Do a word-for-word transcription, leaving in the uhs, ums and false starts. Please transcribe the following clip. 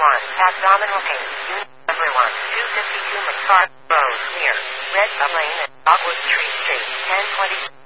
one, abdominal pain, unit number one, two fifty-two McFarland Road, near Red Up Lane at Dogwood Tree Street, ten twenty.